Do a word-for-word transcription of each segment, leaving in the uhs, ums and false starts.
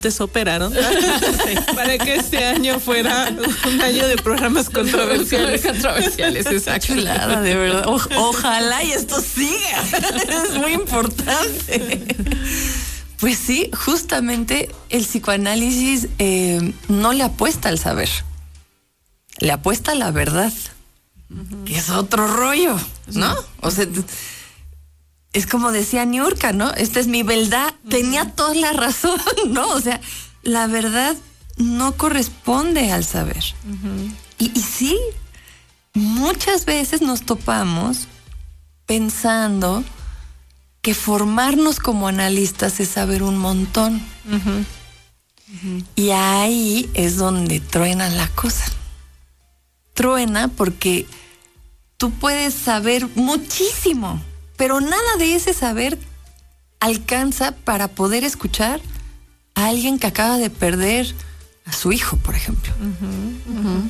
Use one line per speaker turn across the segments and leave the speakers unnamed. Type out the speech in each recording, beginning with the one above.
desoperaron para que este año fuera un año de programas controversiales.
Controversiales, exacto.
Chulada, de verdad. O, ojalá y esto siga. Es muy importante. Pues sí, justamente el psicoanálisis eh, no le apuesta al saber, le apuesta a la verdad, uh-huh. que es otro rollo, ¿no? Sí. O sea, es como decía Niurka, ¿no? Esta es mi verdad. Uh-huh. Tenía toda la razón, ¿no? O sea, la verdad no corresponde al saber. Uh-huh. Y, y sí, muchas veces nos topamos pensando que formarnos como analistas es saber un montón. Uh-huh. Uh-huh. Y ahí es donde truena la cosa. Truena porque tú puedes saber muchísimo, pero nada de ese saber alcanza para poder escuchar a alguien que acaba de perder a su hijo, por ejemplo. Uh-huh. Uh-huh.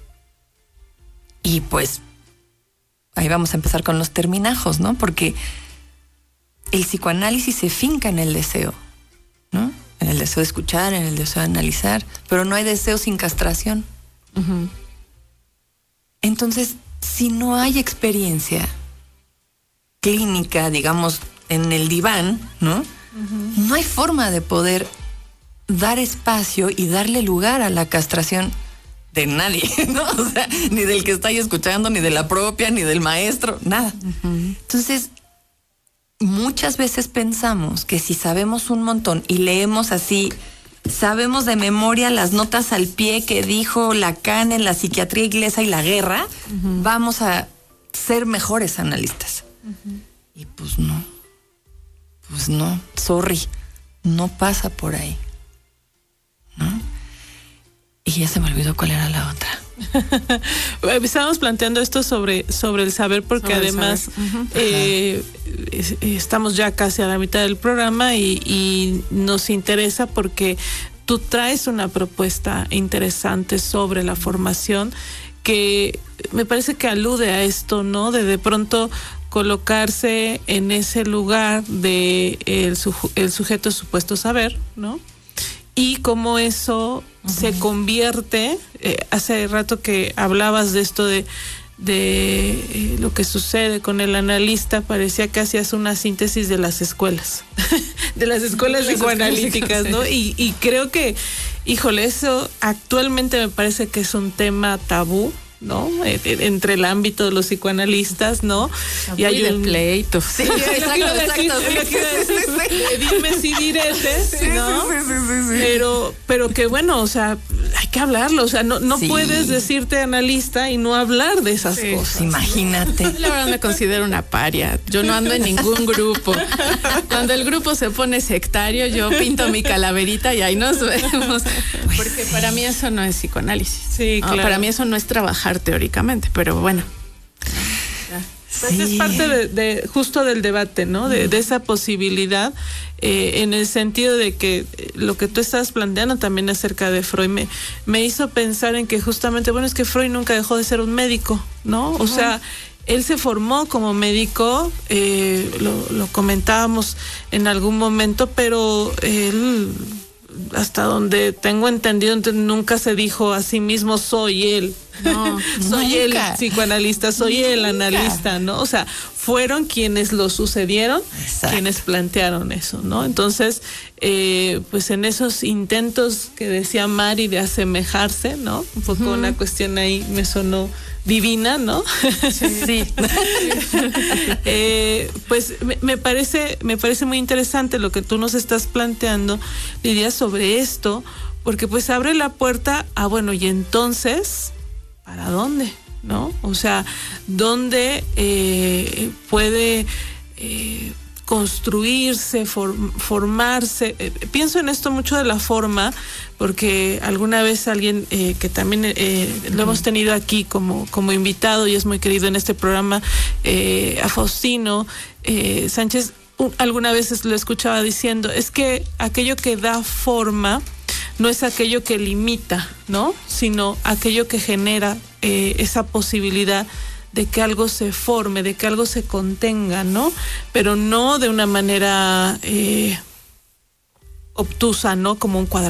Y pues ahí vamos a empezar con los terminajos, ¿no? Porque el psicoanálisis se finca en el deseo, ¿no? En el deseo de escuchar, en el deseo de analizar, pero no hay deseo sin castración. Uh-huh. Entonces, si no hay experiencia clínica, digamos, en el diván, ¿no? Uh-huh. No hay forma de poder dar espacio y darle lugar a la castración de nadie, ¿no? O sea, ni del que está ahí escuchando, ni de la propia, ni del maestro, nada. Uh-huh. Entonces, muchas veces pensamos que si sabemos un montón y leemos así, sabemos de memoria las notas al pie que dijo Lacan en la psiquiatría inglesa y la guerra, uh-huh. vamos a ser mejores analistas. Uh-huh. Y pues no, pues no, sorry, no pasa por ahí, ¿no? Y ya se me olvidó cuál era la otra.
Estábamos planteando esto sobre, sobre el saber, porque sobre además uh-huh. eh, es, estamos ya casi a la mitad del programa y, y nos interesa porque tú traes una propuesta interesante sobre la formación que me parece que alude a esto, ¿no? De de pronto colocarse en ese lugar de el, suju- el sujeto supuesto saber, ¿no? Y cómo eso uh-huh. se convierte, eh, hace rato que hablabas de esto de, de eh, lo que sucede con el analista, parecía que hacías una síntesis de las escuelas, de las escuelas de psicoanalíticas, ¿no? Y, y creo que, híjole, eso actualmente me parece que es un tema tabú, ¿no? Entre el ámbito de los psicoanalistas, ¿no?
Y hay un pleito.
Sí, exacto, exacto.
Dime si diretes, ¿no?
Sí, sí, sí, sí.
Pero, pero que bueno, o sea, hay que hablarlo, o sea, no, no sí. puedes decirte analista y no hablar de esas sí, cosas.
Imagínate.
La verdad me considero una paria. Yo no ando en ningún grupo. Cuando el grupo se pone sectario, yo pinto mi calaverita y ahí nos vemos. Pues porque sí. para mí eso no es psicoanálisis.
Sí, claro.
No, para mí eso no es trabajar teóricamente, pero bueno.
Pues sí. Es parte de, de justo del debate, ¿no? De, de esa posibilidad, eh, en el sentido de que lo que tú estabas planteando también acerca de Freud me, me hizo pensar en que justamente, bueno, es que Freud nunca dejó de ser un médico, ¿no? O uh-huh. sea, él se formó como médico, eh, lo, lo comentábamos en algún momento, pero él, hasta donde tengo entendido, nunca se dijo a sí mismo soy él. No, soy el psicoanalista, soy nunca. el analista, ¿no? O sea, fueron quienes lo sucedieron, Exacto. quienes plantearon eso, ¿no? Entonces, eh, pues en esos intentos que decía Mari de asemejarse, ¿no? Un poco uh-huh. una cuestión ahí me sonó divina, ¿no?
Sí. sí.
eh, pues me, me parece, me parece muy interesante lo que tú nos estás planteando, Lidia, sobre esto, porque pues abre la puerta a, bueno, y entonces, ¿para dónde? ¿No? O sea, ¿dónde eh, puede eh, construirse, form, formarse? Eh, pienso en esto mucho de la forma, porque alguna vez alguien eh, que también eh, lo uh-huh. hemos tenido aquí como, como invitado y es muy querido en este programa, eh, a Faustino eh, Sánchez, un, alguna vez lo escuchaba diciendo, es que aquello que da forma no es aquello que limita, ¿no? Sino aquello que genera eh, esa posibilidad de que algo se forme, de que algo se contenga, ¿no? Pero no de una manera eh, obtusa, ¿no? Como un cuadrado.